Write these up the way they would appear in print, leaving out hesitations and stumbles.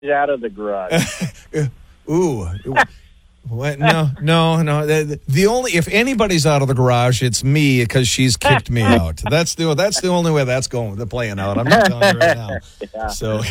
out of the garage. Ooh. What? No. The only, if anybody's out of the garage, it's me because she's kicked me out. That's the only way that's playing out. I'm just telling you right now. Yeah. So,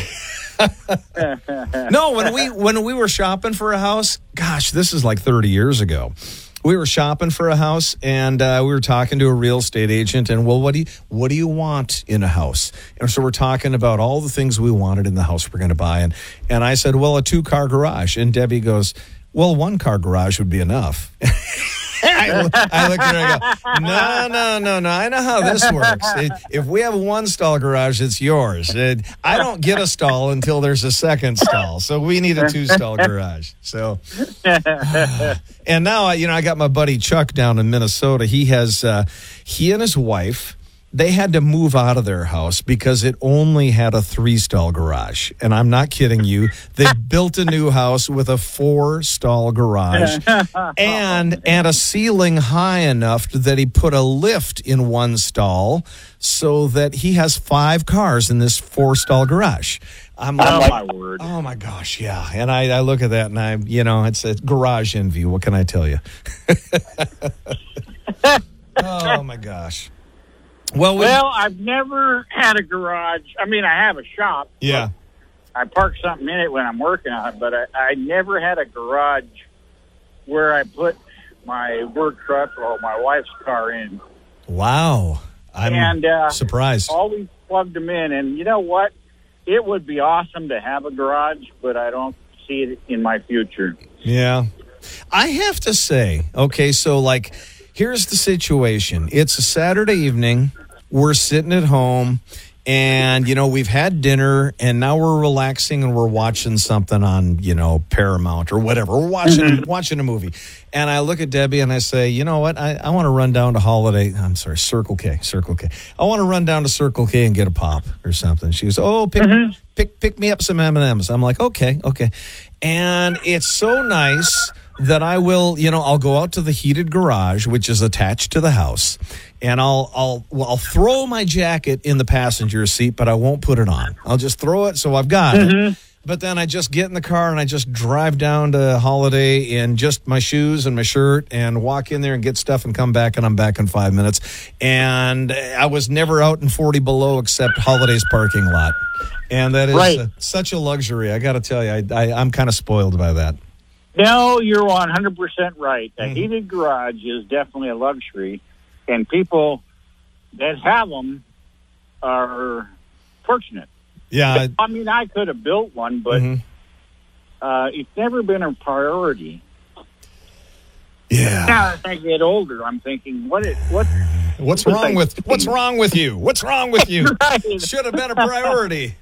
no, when we were shopping for a house, gosh, this is like 30 years ago. We were shopping for a house, and we were talking to a real estate agent. And well, what do you want in a house? And so we're talking about all the things we wanted in the house we're going to buy. And I said, well, a 2-car garage. And Debbie goes, well, 1-car garage would be enough. I look at her and I go, no. I know how this works. If we have a 1-stall garage, it's yours. I don't get a stall until there's a second stall. So we need a 2-stall garage. So, and now, I got my buddy Chuck down in Minnesota. He and his wife, they had to move out of their house because it only had a 3-stall garage. And I'm not kidding you. They built a new house with a 4-stall garage and a ceiling high enough that he put a lift in one stall so that he has 5 cars in this 4-stall garage. I'm like, my word. Oh my gosh, yeah. And I look at that and it's a garage envy. What can I tell you? Oh my gosh. Well, I've never had a garage. I mean, I have a shop. Yeah. I park something in it when I'm working on it, but I never had a garage where I put my work truck or my wife's car in. Wow. I'm surprised. Always plugged them in, and you know what? It would be awesome to have a garage, but I don't see it in my future. Yeah. I have to say, okay, so here's the situation. It's a Saturday evening. We're sitting at home, and, we've had dinner, and now we're relaxing, and we're watching something on, Paramount or whatever. We're watching a movie. And I look at Debbie, and I say, you know what? I want to run down to Circle K. I want to run down to Circle K and get a pop or something. She goes, oh, pick me up some M&Ms. I'm like, okay. And it's so nice that I will, I'll go out to the heated garage, which is attached to the house, and I'll throw my jacket in the passenger seat, but I won't put it on. I'll just throw it so I've got it. But then I just get in the car and I just drive down to Holiday in just my shoes and my shirt and walk in there and get stuff and come back, and I'm back in 5 minutes. And I was never out in 40 below except Holiday's parking lot. And that is such a luxury. I got to tell you, I'm kind of spoiled by that. No, you're 100% right. A heated garage is definitely a luxury, and people that have them are fortunate. Yeah. I mean, I could have built one, but it's never been a priority. Yeah. Now, as I get older, I'm thinking, what's wrong with you? What's wrong with you? Right. Should have been a priority.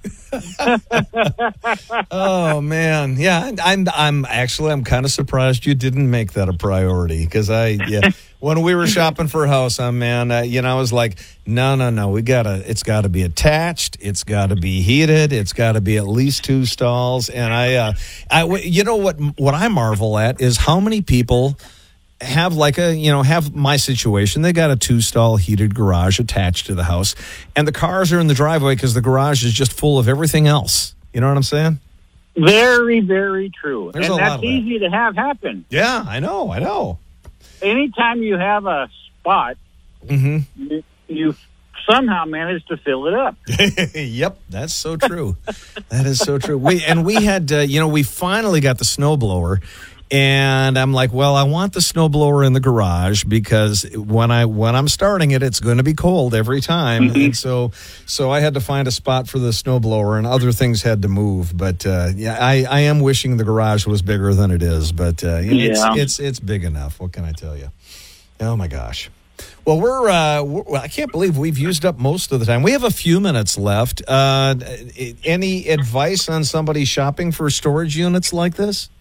Oh man, yeah. I'm kind of surprised you didn't make that a priority, because when we were shopping for a house, I was like, no, it's got to be attached, it's got to be heated, it's got to be at least 2 stalls, and what I marvel at is how many people have have my situation. They got a 2-stall heated garage attached to the house, and the cars are in the driveway because the garage is just full of everything else. You know what I'm saying? Very, very true. There's and a lot that's of that. easy to have happen. Yeah, I know. Anytime you have a spot, you somehow manage to fill it up. Yep, that's so true. That is so true. We had, we finally got the snowblower. And I'm like, well, I want the snowblower in the garage because when I'm starting it, it's going to be cold every time. And so I had to find a spot for the snowblower, and other things had to move. But I am wishing the garage was bigger than it is. But it's big enough. What can I tell you? Oh my gosh. Well, I can't believe we've used up most of the time. We have a few minutes left. Any advice on somebody shopping for storage units like this?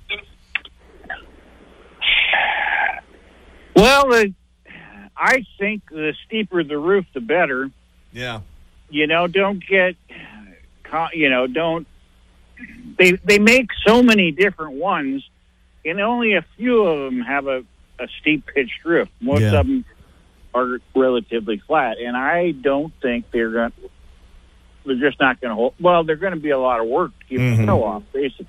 Well, I think the steeper the roof, the better. Yeah. Don't get, they make so many different ones, and only a few of them have a steep pitched roof. Most of them are relatively flat, and I don't think they're they're just not going to hold. Well, they're going to be a lot of work to keep the snow off, basically.